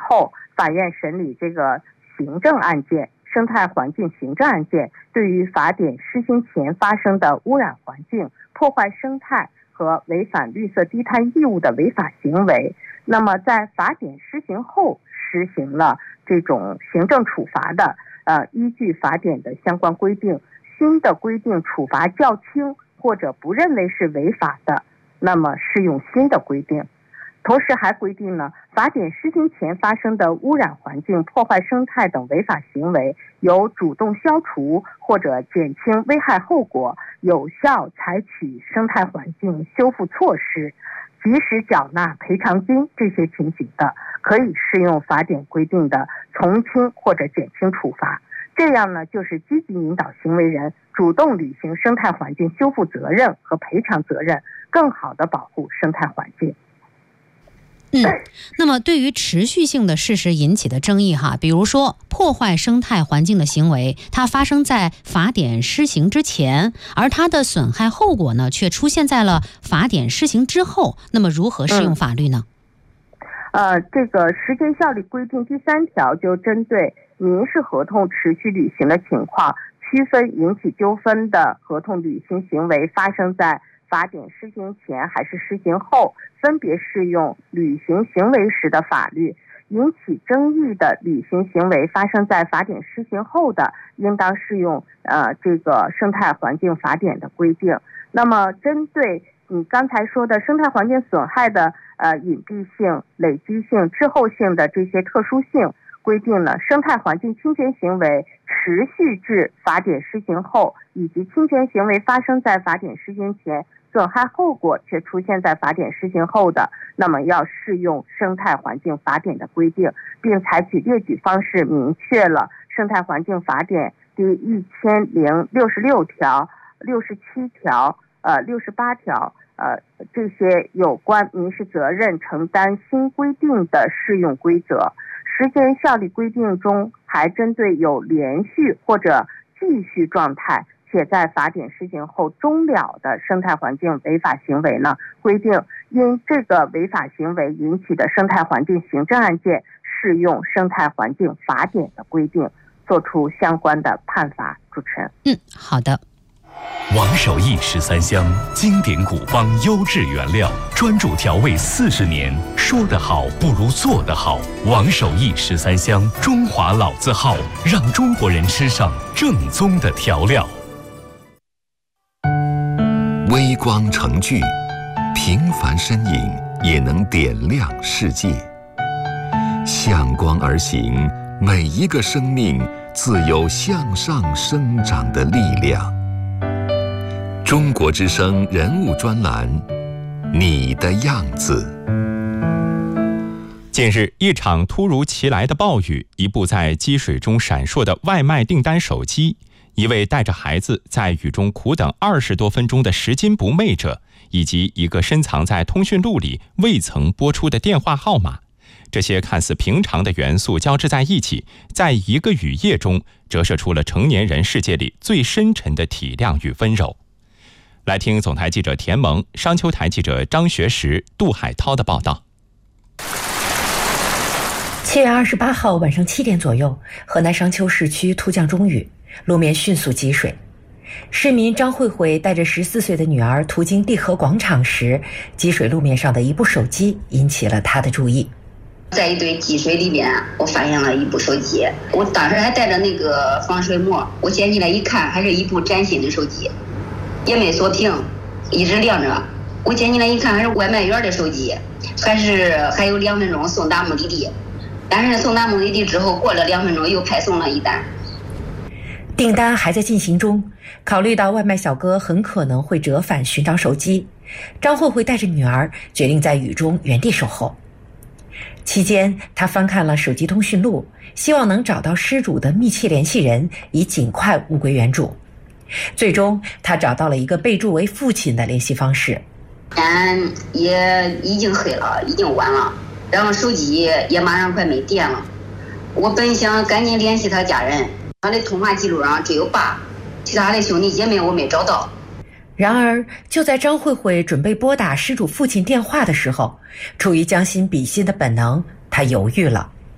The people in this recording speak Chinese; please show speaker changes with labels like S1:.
S1: 后，法院审理这个行政案件、生态环境行政案件，对于法典施行前发生的污染环境、破坏生态和违反绿色低碳义务的违法行为，那么在法典施行后实行了这种行政处罚的，依据法典的相关规定，新的规定处罚较轻或者不认为是违法的，那么适用新的规定。同时还规定呢，法典施行前发生的污染环境、破坏生态等违法行为，由主动消除或者减轻危害后果，有效采取生态环境修复措施，及时缴纳赔偿金这些情形的，可以适用法典规定的从轻或者减轻处罚。这样呢，就是积极引导行为人主动履行生态环境修复责任和赔偿责任，更好地保护生态环境。
S2: 那么对于持续性的事实引起的争议比如说破坏生态环境的行为，它发生在法典施行之前，而它的损害后果呢，却出现在了法典施行之后，那么如何适用法律呢？
S1: 这个时间效力规定第3条就针对民事合同持续履行的情况，区分引起纠纷的合同履行行为发生在法典施行前还是施行后，分别适用履行行为时的法律。引起争议的履行行为发生在法典施行后的，应当适用这个生态环境法典的规定。那么针对你刚才说的生态环境损害的隐蔽性、累积性、滞后性的这些特殊性，规定了生态环境侵权行为持续至法典施行后，以及侵权行为发生在法典施行前，损害后果却出现在法典施行后的，那么要适用生态环境法典的规定，并采取列举方式明确了生态环境法典第1066条、67条、68条这些有关民事责任承担新规定的适用规则。时间效力规定中还针对有连续或者继续状态且在法典施行后终了的生态环境违法行为呢，规定因这个违法行为引起的生态环境行政案件适用生态环境法典的规定，做出相关的判罚。主持人。
S2: 好的。
S3: 王守义13香，经典古方优质原料，专注调味40年，说得好不如做得好。王守义13香，中华老字号，让中国人吃上正宗的调料。
S4: 微光成炬，平凡身影也能点亮世界。向光而行，每一个生命自有向上生长的力量。中国之声人物专栏，你的样子。
S5: 近日，一场突如其来的暴雨，一部在积水中闪烁的外卖订单手机，一位带着孩子在雨中苦等20多分钟的拾金不昧者，以及一个深藏在通讯录里未曾拨出的电话号码，这些看似平常的元素交织在一起，在一个雨夜中折射出了成年人世界里最深沉的体谅与温柔。来听总台记者田萌、商丘台记者张学实、杜海涛的报道。
S6: 7月28号晚上7点左右，河南商丘市区突降中雨，路面迅速积水。市民张慧慧带着14岁的女儿途经地河广场时，积水路面上的一部手机引起了她的注意。
S7: 在一堆积水里边，我发现了一部手机，我当时还带着那个防水膜，我捡起来一看，还是一部崭新的手机，也没锁屏，一直亮着。我捡起来一看，还是外卖员的手机，还有2分钟送达目的地，但是送达目的地之后，过了2分钟又派送了一单。
S6: 订单还在进行中，考虑到外卖小哥很可能会折返寻找手机，张慧慧带着女儿决定在雨中原地守候。期间，她翻看了手机通讯录，希望能找到失主的密切联系人，以尽快物归原主。最终，她找到了一个备注为父亲的联系方式。
S7: 天也已经黑了，已经晚了，然后手机也马上快没电了。我本想赶紧联系他家人，他的通话记录上只有爸，其他的兄弟姐妹我没找到。
S6: 然而，就在张慧慧准备拨打失主父亲电话的时候，出于将心比心的本能，她犹豫了。